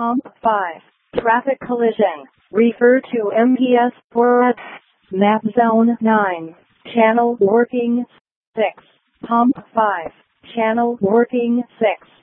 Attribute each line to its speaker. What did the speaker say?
Speaker 1: Comp 5. Traffic collision. Refer to MPS for Map Zone 9. Channel working 6. Comp 5. Channel working 6.